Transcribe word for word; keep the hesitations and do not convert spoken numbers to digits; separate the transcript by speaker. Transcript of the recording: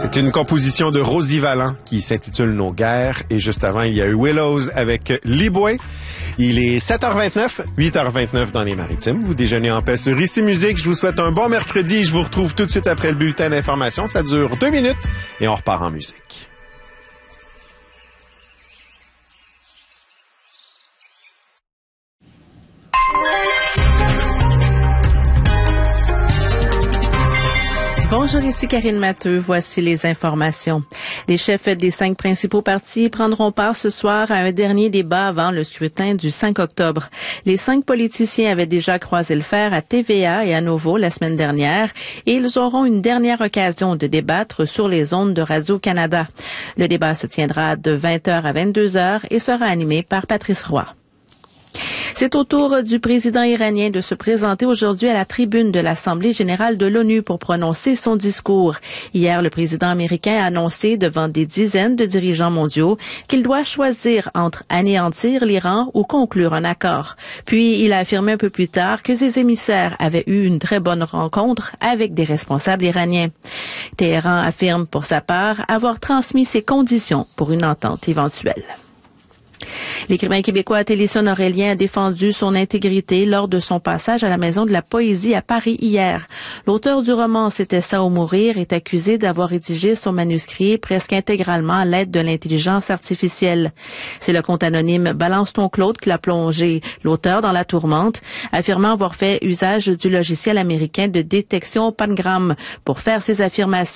Speaker 1: C'est une composition de Rosie Vallant qui s'intitule Nos guerres. Et juste avant, il y a eu Willows avec Liboué. Il est sept heures vingt-neuf, huit heures vingt-neuf dans les Maritimes. Vous déjeunez en paix sur Ici Musique. Je vous souhaite un bon mercredi. Je vous retrouve tout de suite après le bulletin d'information. Ça dure deux minutes et on repart en musique.
Speaker 2: Bonjour, ici Karine Matteux. Voici les informations. Les chefs des cinq principaux partis prendront part ce soir à un dernier débat avant le scrutin du cinq octobre. Les cinq politiciens avaient déjà croisé le fer à T V A et à Nouveau la semaine dernière et ils auront une dernière occasion de débattre sur les ondes de Radio-Canada. Le débat se tiendra de vingt heures à vingt-deux heures et sera animé par Patrice Roy. C'est au tour du président iranien de se présenter aujourd'hui à la tribune de l'Assemblée générale de l'ONU pour prononcer son discours. Hier, le président américain a annoncé devant des dizaines de dirigeants mondiaux qu'il doit choisir entre anéantir l'Iran ou conclure un accord. Puis, il a affirmé un peu plus tard que ses émissaires avaient eu une très bonne rencontre avec des responsables iraniens. Téhéran affirme pour sa part avoir transmis ses conditions pour une entente éventuelle. L'écrivain québécois Télisson Aurélien a défendu son intégrité lors de son passage à la Maison de la Poésie à Paris hier. L'auteur du roman C'était ça ou mourir est accusé d'avoir rédigé son manuscrit presque intégralement à l'aide de l'intelligence artificielle. C'est le compte anonyme Balance ton Claude qui l'a plongé l'auteur dans la tourmente, affirmant avoir fait usage du logiciel américain de détection Pangram pour faire ses affirmations.